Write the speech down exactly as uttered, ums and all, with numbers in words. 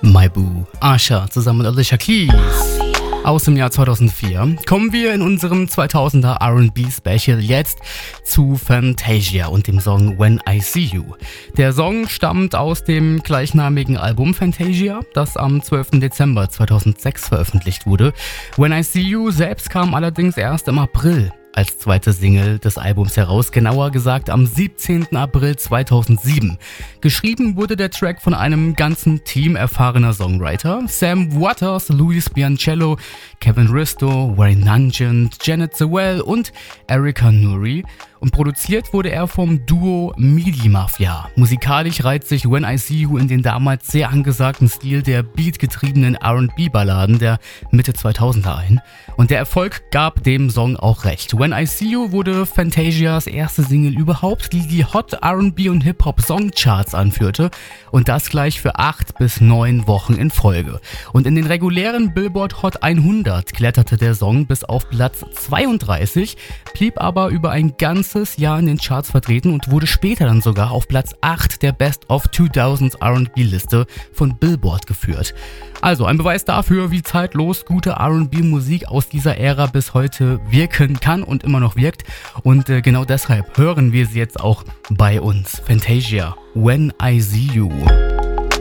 My Boo, Usher zusammen mit Alicia Keys. Aus dem Jahr zweitausendvier kommen wir in unserem zweitausender R and B Special jetzt zu Fantasia und dem Song When I See You. Der Song stammt aus dem gleichnamigen Album Fantasia, das am zwölften Dezember zweitausendsechs veröffentlicht wurde. When I See You selbst kam allerdings erst im April als zweite Single des Albums heraus, genauer gesagt am siebzehnten April zweitausendsieben. Geschrieben wurde der Track von einem ganzen Team erfahrener Songwriter: Sam Waters, Louis Biancello, Kevin Risto, Wayne Nugent, Janet Sewell und Erika Nuri. Und produziert wurde er vom Duo Midi Mafia. Musikalisch reiht sich When I See You in den damals sehr angesagten Stil der beatgetriebenen R and B-Balladen der Mitte zweitausender ein. Und der Erfolg gab dem Song auch recht. When I See You wurde Fantasias erste Single überhaupt, die die Hot R and B und Hip-Hop-Songcharts anführte. Und das gleich für acht bis neun Wochen in Folge. Und in den regulären Billboard Hot hundert kletterte der Song bis auf Platz zweiunddreißig, blieb aber über ein ganzes Jahr in den Charts vertreten und wurde später dann sogar auf Platz acht der Best of zweitausend R and B-Liste von Billboard geführt. Also ein Beweis dafür, wie zeitlos gute R and B-Musik aus dieser Ära bis heute wirken kann und immer noch wirkt. Und äh, genau deshalb hören wir sie jetzt auch bei uns. Fantasia, When I See You.